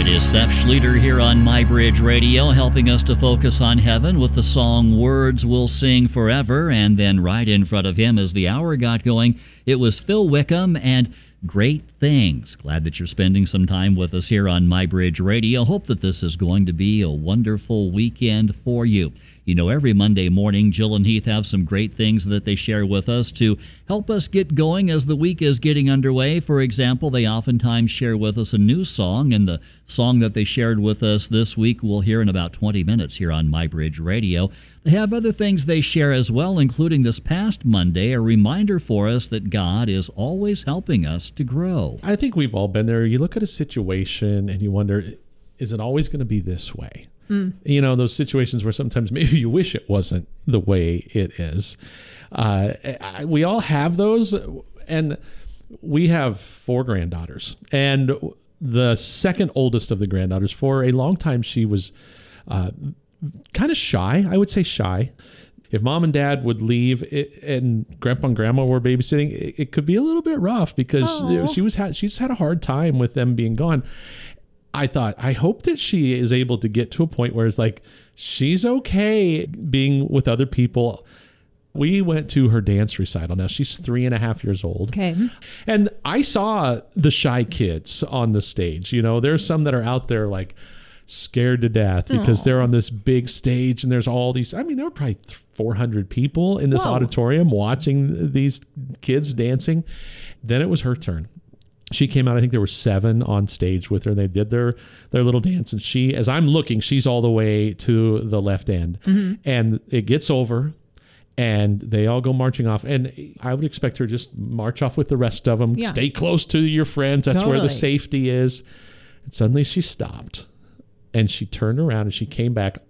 It is Seth Schlueter here on MyBridge Radio, helping us to focus on heaven with the song Words Will Sing Forever. And then right in front of him, as the hour got going, it was Phil Wickham and Great Things. Glad that you're spending some time with us here on MyBridge Radio. Hope that this is going to be a wonderful weekend for you. You know, every Monday morning, Jill and Heath have some great things that they share with us to help us get going as the week is getting underway. For example, they oftentimes share with us a new song, and the song that they shared with us this week we'll hear in about 20 minutes here on MyBridge Radio. They have other things they share as well, including this past Monday, a reminder for us that God is always helping us to grow. I think we've all been there. You look at a situation and you wonder, is it always going to be this way? You know, those situations where sometimes maybe you wish it wasn't the way it is. We all have those, and we have 4 granddaughters. And the second oldest of the granddaughters, for a long time, she was kind of shy. I would say shy. If mom and dad would leave and grandpa and grandma were babysitting, it could be a little bit rough because she's had a hard time with them being gone. I thought, I hope that she is able to get to a point where it's like, she's okay being with other people. We went to her dance recital. Now, she's 3.5 years old. Okay. And I saw the shy kids on the stage. You know, there's some that are out there like scared to death because they're on this big stage and there's all these, I mean, there were probably 400 people in this auditorium watching these kids dancing. Then it was her turn. She came out, I think there were 7 on stage with her. They did their little dance. And she, as I'm looking, she's all the way to the left end. Mm-hmm. And it gets over and they all go marching off. And I would expect her to just march off with the rest of them. Yeah. Stay close to your friends. That's where the safety is. And suddenly she stopped. And she turned around and she came back